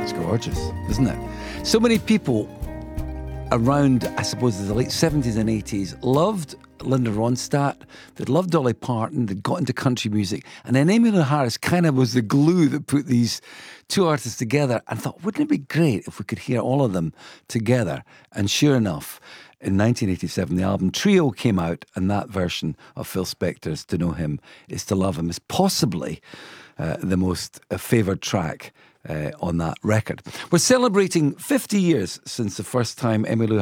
It's gorgeous, isn't it? So many people around, I suppose, the late 70s and 80s loved Linda Ronstadt, they'd loved Dolly Parton, they'd got into country music, and then Emmylou Harris kind of was the glue that put these two artists together, and thought, wouldn't it be great if we could hear all of them together? And sure enough, in 1987, the album Trio came out, and that version of Phil Spector's To Know Him Is to Love Him is possibly the most favoured track on that record. We're celebrating 50 years since the first time Emmylou